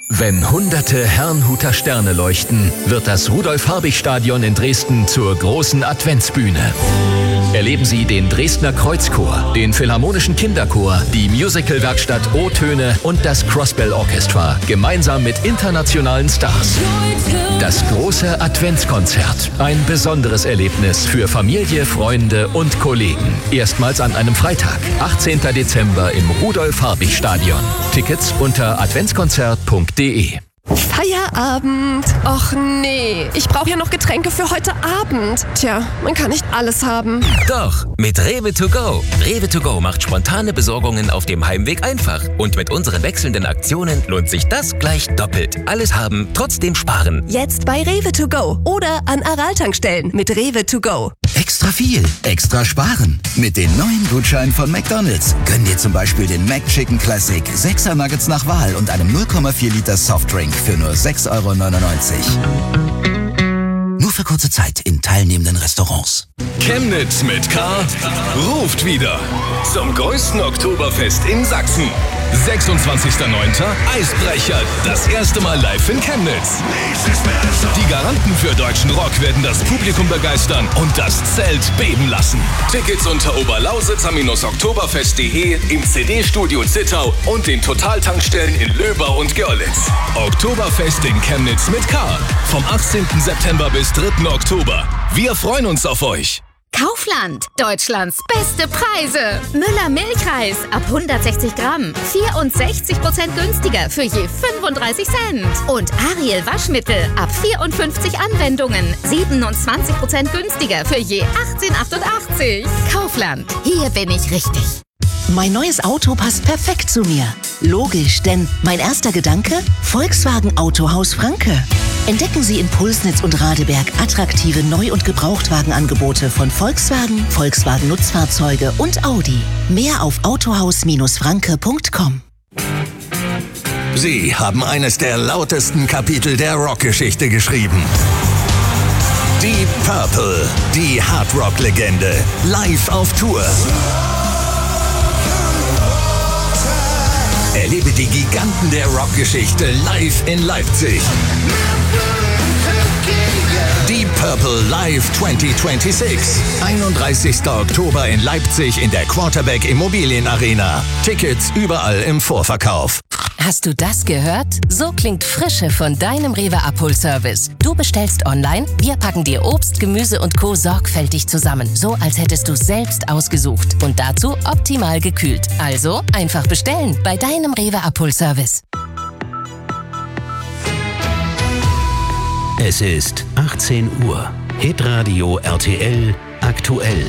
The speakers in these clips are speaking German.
Wenn hunderte Herrnhuter Sterne leuchten, wird das Rudolf-Habich-Stadion in Dresden zur großen Adventsbühne. Erleben Sie den Dresdner Kreuzchor, den Philharmonischen Kinderchor, die Musicalwerkstatt O-Töne und das Crossbell Orchestra gemeinsam mit internationalen Stars. Das große Adventskonzert. Ein besonderes Erlebnis für Familie, Freunde und Kollegen. Erstmals an einem Freitag, 18. Dezember im Rudolf-Habich-Stadion. Tickets unter adventskonzert.de. Feierabend. Och nee, ich brauche ja noch Getränke für heute Abend. Tja, man kann nicht alles haben. Doch, mit Rewe to go. Rewe to go macht spontane Besorgungen auf dem Heimweg einfach. Und mit unseren wechselnden Aktionen lohnt sich das gleich doppelt. Alles haben, trotzdem sparen. Jetzt bei Rewe to go oder an Aral-Tankstellen mit Rewe to go. Extra viel, extra sparen. Mit den neuen Gutscheinen von McDonald's. Gönn dir zum Beispiel den McChicken Classic, 6er Nuggets nach Wahl und einem 0,4 Liter Softdrink für nur 6,99 €. Nur für kurze Zeit in teilnehmenden Restaurants. Chemnitz mit K ruft wieder zum größten Oktoberfest in Sachsen. 26.09. Eisbrecher, das erste Mal live in Chemnitz. Die Garanten für deutschen Rock werden das Publikum begeistern und das Zelt beben lassen. Tickets unter oberlausitzer-oktoberfest.de, im CD-Studio Zittau und den Totaltankstellen in Löber und Görlitz. Oktoberfest in Chemnitz mit K. Vom 18. September bis 3. Oktober. Wir freuen uns auf euch. Kaufland, Deutschlands beste Preise. Müller Milchreis ab 160 Gramm, 64% günstiger für je 35 Cent. Und Ariel Waschmittel ab 54 Anwendungen, 27% günstiger für je 18,88. Kaufland, hier bin ich richtig. Mein neues Auto passt perfekt zu mir. Logisch, denn mein erster Gedanke? Volkswagen Autohaus Franke. Entdecken Sie in Pulsnitz und Radeberg attraktive Neu- und Gebrauchtwagenangebote von Volkswagen, Volkswagen Nutzfahrzeuge und Audi. Mehr auf autohaus-franke.com. Sie haben eines der lautesten Kapitel der Rockgeschichte geschrieben. Deep Purple, die Hardrock-Legende, live auf Tour. Erlebe die Giganten der Rockgeschichte live in Leipzig. Deep Purple Live 2026. 31. Oktober in Leipzig in der Quarterback Immobilienarena. Tickets überall im Vorverkauf. Hast du das gehört? So klingt Frische von deinem Rewe Abholservice. Du bestellst online, wir packen dir Obst, Gemüse und Co. sorgfältig zusammen. So als hättest du es selbst ausgesucht. Und dazu optimal gekühlt. Also einfach bestellen bei deinem Rewe Abholservice. Es ist 18 Uhr. Hitradio RTL aktuell.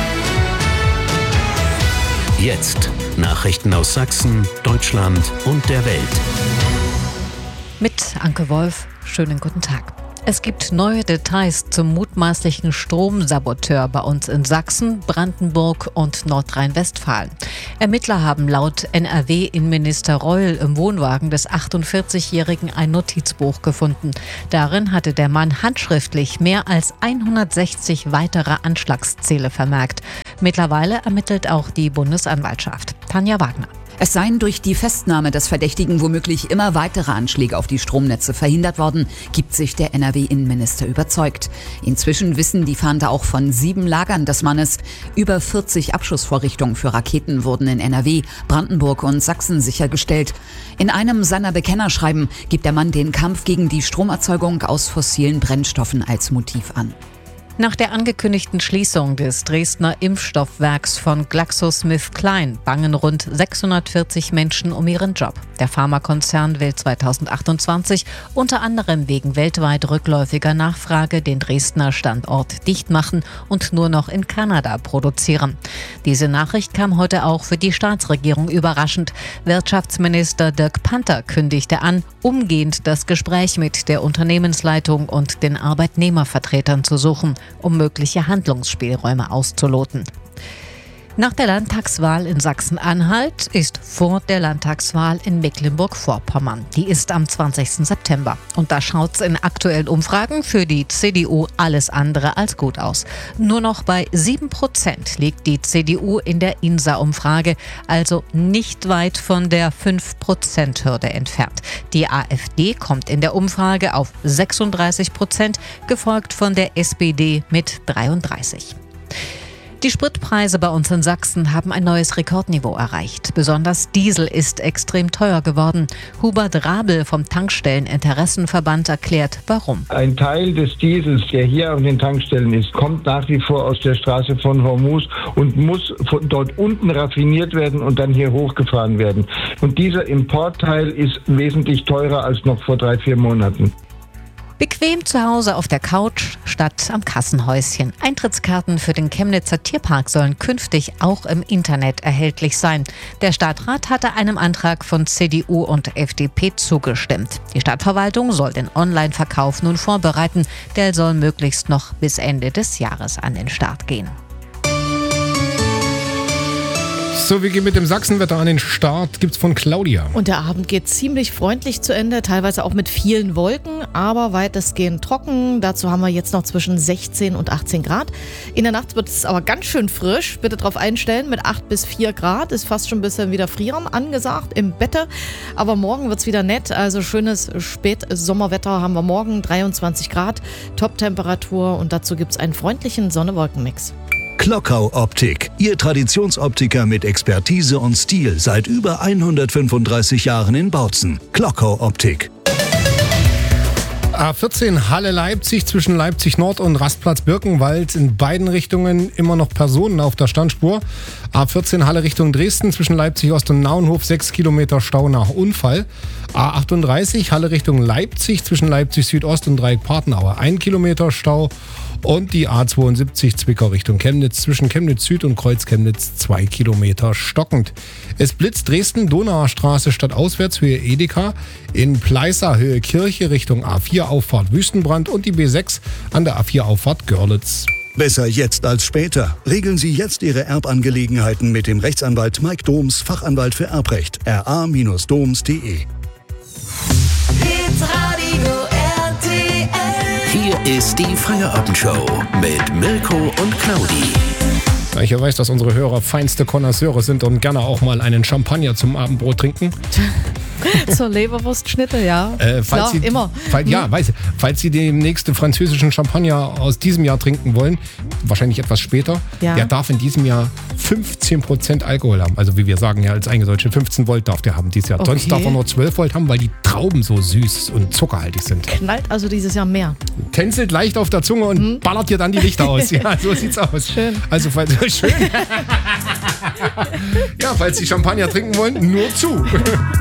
Jetzt Nachrichten aus Sachsen, Deutschland und der Welt. Mit Anke Wolf, schönen guten Tag. Es gibt neue Details zum mutmaßlichen Stromsaboteur bei uns in Sachsen, Brandenburg und Nordrhein-Westfalen. Ermittler haben laut NRW-Innenminister Reul im Wohnwagen des 48-Jährigen ein Notizbuch gefunden. Darin hatte der Mann handschriftlich mehr als 160 weitere Anschlagsziele vermerkt. Mittlerweile ermittelt auch die Bundesanwaltschaft. Tanja Wagner. Es seien durch die Festnahme des Verdächtigen womöglich immer weitere Anschläge auf die Stromnetze verhindert worden, gibt sich der NRW-Innenminister überzeugt. Inzwischen wissen die Fahnder auch von 7 Lagern des Mannes. Über 40 Abschussvorrichtungen für Raketen wurden in NRW, Brandenburg und Sachsen sichergestellt. In einem seiner Bekennerschreiben gibt der Mann den Kampf gegen die Stromerzeugung aus fossilen Brennstoffen als Motiv an. Nach der angekündigten Schließung des Dresdner Impfstoffwerks von GlaxoSmithKline bangen rund 640 Menschen um ihren Job. Der Pharmakonzern will 2028 unter anderem wegen weltweit rückläufiger Nachfrage den Dresdner Standort dicht machen und nur noch in Kanada produzieren. Diese Nachricht kam heute auch für die Staatsregierung überraschend. Wirtschaftsminister Dirk Panther kündigte an, umgehend das Gespräch mit der Unternehmensleitung und den Arbeitnehmervertretern zu suchen, um mögliche Handlungsspielräume auszuloten. Nach der Landtagswahl in Sachsen-Anhalt ist vor der Landtagswahl in Mecklenburg-Vorpommern. Die ist am 20. September. Und da schaut's in aktuellen Umfragen für die CDU alles andere als gut aus. Nur noch bei 7% liegt die CDU in der INSA-Umfrage, also nicht weit von der 5%-Hürde entfernt. Die AfD kommt in der Umfrage auf 36%, gefolgt von der SPD mit 33%. Die Spritpreise bei uns in Sachsen haben ein neues Rekordniveau erreicht. Besonders Diesel ist extrem teuer geworden. Hubert Rabel vom Tankstelleninteressenverband erklärt, warum. Ein Teil des Diesels, der hier auf den Tankstellen ist, kommt nach wie vor aus der Straße von Hormuz und muss von dort unten raffiniert werden und dann hier hochgefahren werden. Und dieser Importteil ist wesentlich teurer als noch vor 3-4 Monaten. Bequem zu Hause auf der Couch statt am Kassenhäuschen. Eintrittskarten für den Chemnitzer Tierpark sollen künftig auch im Internet erhältlich sein. Der Stadtrat hatte einem Antrag von CDU und FDP zugestimmt. Die Stadtverwaltung soll den Online-Verkauf nun vorbereiten. Der soll möglichst noch bis Ende des Jahres an den Start gehen. So, wir gehen mit dem Sachsenwetter an den Start. Gibt's von Claudia. Und der Abend geht ziemlich freundlich zu Ende, teilweise auch mit vielen Wolken, aber weitestgehend trocken. Dazu haben wir jetzt noch zwischen 16 und 18 Grad. In der Nacht wird es aber ganz schön frisch. Bitte darauf einstellen, mit 8 bis 4 Grad. Ist fast schon ein bisschen wieder Frieren angesagt im Bette. Aber morgen wird's wieder nett. Also schönes Spätsommerwetter haben wir morgen, 23 Grad, Top-Temperatur. Und dazu gibt's einen freundlichen Sonne-Wolken-Mix. Klockau Optik, Ihr Traditionsoptiker mit Expertise und Stil seit über 135 Jahren in Bautzen. Klockau Optik. A14 Halle-Leipzig zwischen Leipzig Nord und Rastplatz Birkenwald. In beiden Richtungen immer noch Personen auf der Standspur. A14 Halle Richtung Dresden zwischen Leipzig Ost und Naunhof 6 Kilometer Stau nach Unfall. A38 Halle Richtung Leipzig zwischen Leipzig Südost und Dreieck-Partenaue 1 Kilometer Stau. Und die A72 Zwickau Richtung Chemnitz zwischen Chemnitz Süd und Kreuz Chemnitz 2 Kilometer stockend. Es blitzt Dresden Donauer Straße stadtauswärts Höhe Edeka, in Pleißer Höhe Kirche Richtung A4 Auffahrt Wüstenbrand und die B6 an der A4 Auffahrt Görlitz. Besser jetzt als später. Regeln Sie jetzt Ihre Erbangelegenheiten mit dem Rechtsanwalt Mike Doms, Fachanwalt für Erbrecht, ra-doms.de. Hier ist die Feierabendshow mit Mirko und Claudi. Da ich ja weiß, dass unsere Hörer feinste Connoisseure sind und gerne auch mal einen Champagner zum Abendbrot trinken. Zur Leberwurstschnitte, ja. Falls Sie, immer. Falls Sie den nächsten französischen Champagner aus diesem Jahr trinken wollen, wahrscheinlich etwas später, der darf in diesem Jahr 15% Alkohol haben. Also wie wir sagen ja als Eingedeutsche, 15 Volt darf der haben dieses Jahr. Okay. Sonst darf er nur 12 Volt haben, weil die Trauben so süß und zuckerhaltig sind. Knallt also dieses Jahr mehr. Tänzelt leicht auf der Zunge und ballert dir dann die Lichter aus. Ja, so sieht's aus. Schön. Also falls Sie Champagner trinken wollen, nur zu.